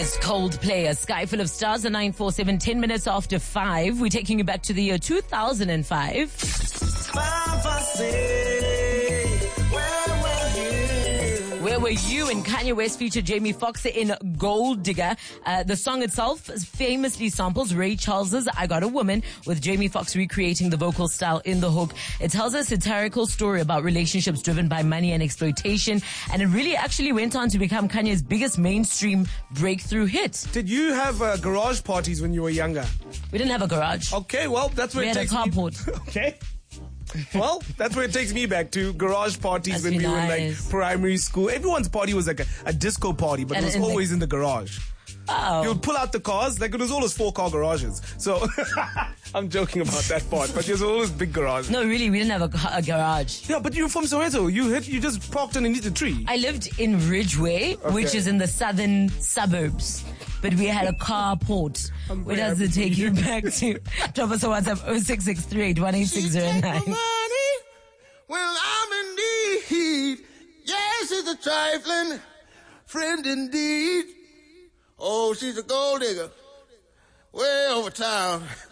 It's Coldplay, A Sky Full of Stars, at 9:47, 10 minutes after 5. We're taking you back to the year 2005. Where were you? And Kanye West featured Jamie Foxx in Gold Digger. The song itself famously samples Ray Charles's I Got a Woman, with Jamie Foxx recreating the vocal style in the hook. It tells a satirical story about relationships driven by money and exploitation, and it really actually went on to become Kanye's biggest mainstream breakthrough hit. Did you have garage parties when you were younger? We didn't have a garage. Okay, well, that's where We it had a takes me. carport. Okay. Well, that's where it takes me back to garage parties. Must when be we were in like nice. primary school. Everyone's party was like a disco party, but And it was in the- always in the garage. Oh. You would pull out the cars, like it was always 4-car garages. So I'm joking about that part, but there's always big garages. No, really, we didn't have a garage. Yeah, but you're from Soweto. You just parked underneath the tree. I lived in Ridgeway, which is in the southern suburbs. But we had a carport. Where does it take you back to? Drop us a WhatsApp 0663-18609. Well, I'm in need. Yes, it's a trifling friend indeed. Oh, she's a gold digger way over town.